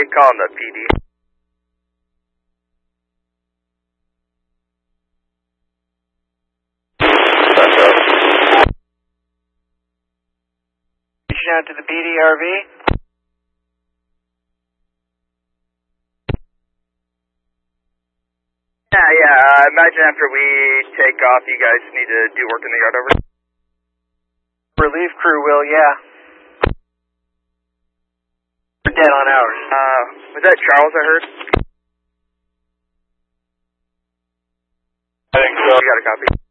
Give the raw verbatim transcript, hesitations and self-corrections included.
calling the P D. Reaching out to the P D R V. Yeah, yeah, I imagine after we take off, you guys need to do work in the yard over. Relief crew will, yeah. We're dead on ours. Uh, was that Charles I heard? I think so. You got a copy?